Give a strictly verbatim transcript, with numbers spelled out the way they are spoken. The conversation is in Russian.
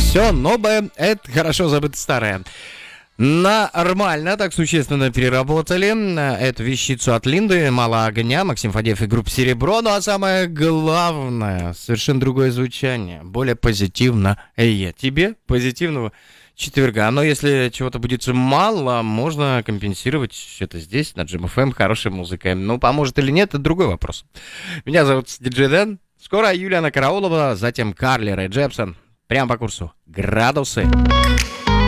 Все новое — это хорошо забыто старое. Нормально, так существенно переработали эту вещицу от Линды, «Мало огня», Максим Фадеев и группа «Серебро». Ну а самое главное, совершенно другое звучание, более позитивно. Эй, тебе позитивного четверга. Но если чего-то будет мало, можно компенсировать это здесь, на Джим эф эм, хорошей музыкой. Ну, поможет или нет, это другой вопрос. Меня зовут Диджей Дэн. Скоро Юлиана Караулова, затем Карли Рэй Джепсон. Прямо по курсу «Градусы».